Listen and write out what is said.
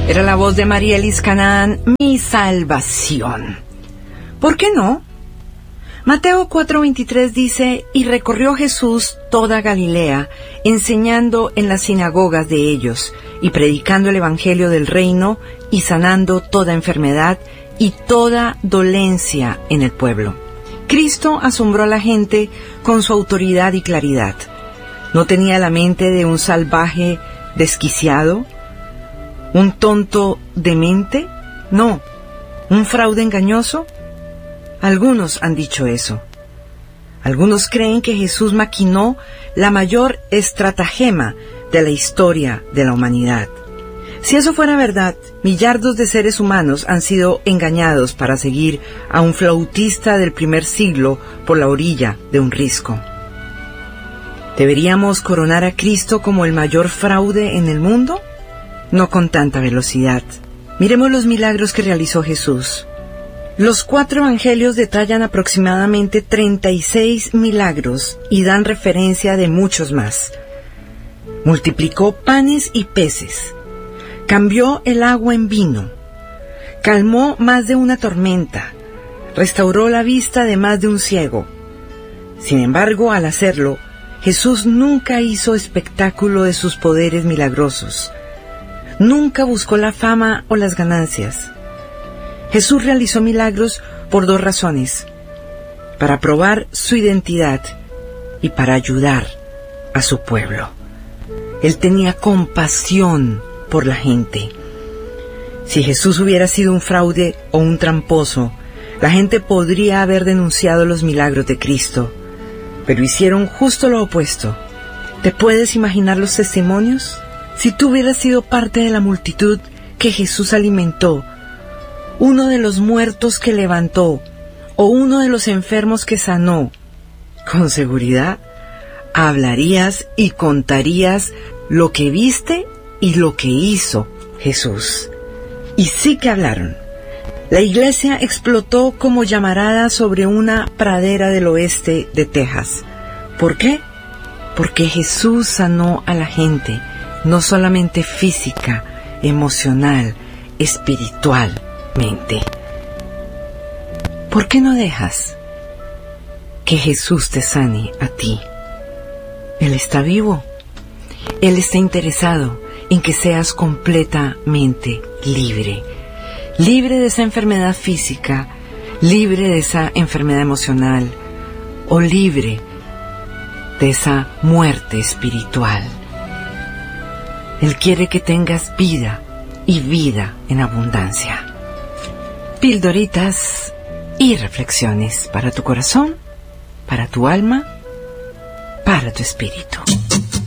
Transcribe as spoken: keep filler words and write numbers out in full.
Era la voz de Marielis Canaan, mi salvación. ¿Por qué no? Mateo cuatro veintitrés dice, y recorrió Jesús toda Galilea, enseñando en las sinagogas de ellos, y predicando el evangelio del reino, y sanando toda enfermedad y toda dolencia en el pueblo. Cristo asombró a la gente con su autoridad y claridad. No tenía la mente de un salvaje desquiciado, un tonto demente, no, un fraude engañoso. Algunos han dicho eso. Algunos creen que Jesús maquinó la mayor estratagema de la historia de la humanidad. Si eso fuera verdad, millardos de seres humanos han sido engañados para seguir a un flautista del primer siglo por la orilla de un risco. ¿Deberíamos coronar a Cristo como el mayor fraude en el mundo? No con tanta velocidad. Miremos los milagros que realizó Jesús. Los cuatro evangelios detallan aproximadamente treinta y seis milagros y dan referencia de muchos más. Multiplicó panes y peces, cambió el agua en vino, calmó más de una tormenta, restauró la vista de más de un ciego. Sin embargo, al hacerlo, Jesús nunca hizo espectáculo de sus poderes milagrosos. Nunca buscó la fama o las ganancias. Jesús realizó milagros por dos razones: para probar su identidad y para ayudar a su pueblo. Él tenía compasión por la gente. Si Jesús hubiera sido un fraude o un tramposo, la gente podría haber denunciado los milagros de Cristo, pero hicieron justo lo opuesto. ¿Te puedes imaginar los testimonios? Si tú hubieras sido parte de la multitud que Jesús alimentó, uno de los muertos que levantó, o uno de los enfermos que sanó, con seguridad hablarías y contarías lo que viste y lo que hizo Jesús. Y sí que hablaron. La iglesia explotó como llamarada sobre una pradera del oeste de Texas. ¿Por qué? Porque Jesús sanó a la gente, no solamente física, emocional, espiritual. Mente. ¿Por qué no dejas que Jesús te sane a ti? Él está vivo. Él está interesado en que seas completamente libre. Libre de esa enfermedad física, libre de esa enfermedad emocional, o libre de esa muerte espiritual. Él quiere que tengas vida y vida en abundancia. Pildoritas y reflexiones para tu corazón, para tu alma, para tu espíritu.